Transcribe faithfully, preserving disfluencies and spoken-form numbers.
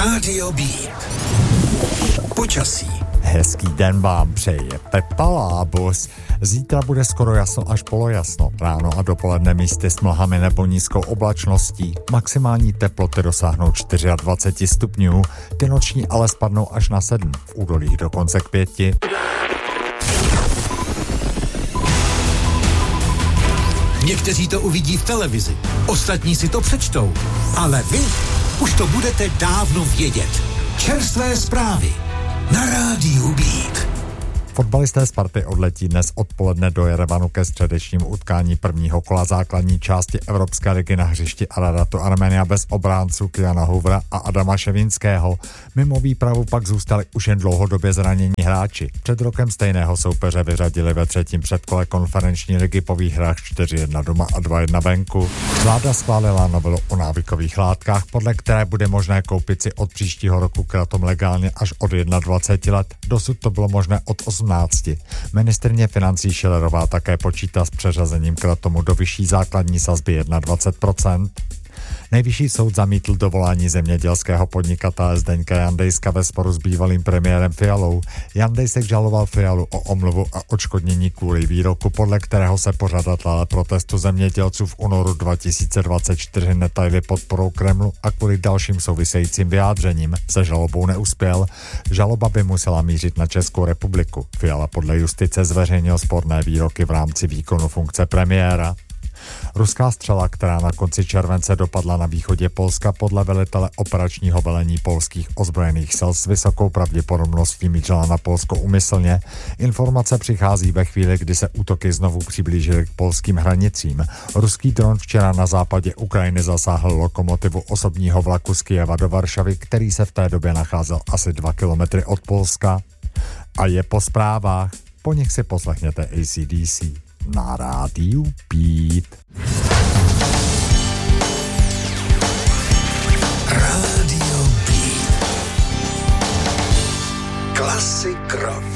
Rádio Beat. Počasí. Hezký den vám přeje Pepa Lábus. Zítra bude skoro jasno až polojasno. Ráno a dopoledne místy s mlhami nebo nízkou oblačností. Maximální teploty dosáhnou dvacet čtyři stupňů, ty noční ale spadnou až na sedm, v údolích dokonce k pěti. Někteří to uvidí v televizi, ostatní si to přečtou, ale vy už to budete dávno vědět. Čerstvé zprávy na Rádiu Beat. Fotbalisté Sparty odletí dnes odpoledne do Jerevanu ke středečnímu utkání prvního kola základní části Evropské ligy na hřišti Aradatu Armenia bez obránců Kyana Hoovera a Adama Ševinského. Mimo výpravu pak zůstali už jen dlouhodobě zranění hráči. Před rokem stejného soupeře vyřadili ve třetím předkole konferenční ligy po výhrách čtyři jedna doma a dva jedna venku. Vláda schválila novelu o návykových látkách, podle které bude možné koupit si od příštího roku kratom legálně až od dvacet jedna let. Dosud to bylo možné od osmnácti. Ministryně financí Schillerová také počítá s přeřazením kratomu do vyšší základní sazby dvacet jedna procent. Nejvyšší soud zamítl dovolání zemědělského podnikatele Zdeňka Jandejska ve sporu s bývalým premiérem Fialou. Jandejsek žaloval Fialu o omluvu a odškodnění kvůli výroku, podle kterého se pořadatelé protestu zemědělců v únoru dva tisíce dvacet čtyři netajili podporou Kremlu a kvůli dalším souvisejícím vyjádřením se žalobou neuspěl. Žaloba by musela mířit na Českou republiku. Fiala podle justice zveřejnil sporné výroky v rámci výkonu funkce premiéra. Ruská střela, která na konci července dopadla na východě Polska, podle velitele operačního velení polských ozbrojených sil s vysokou pravděpodobností mířila na Polsko úmyslně. Informace přichází ve chvíli, kdy se útoky znovu přiblížily k polským hranicím. Ruský dron včera na západě Ukrajiny zasáhl lokomotivu osobního vlaku z Kyjeva do Varšavy, který se v té době nacházel asi dva kilometry od Polska. A je po zprávách, po nich si poslechněte A C D C. Na Rádiu Beat. Rádio Beat. Klasik rock.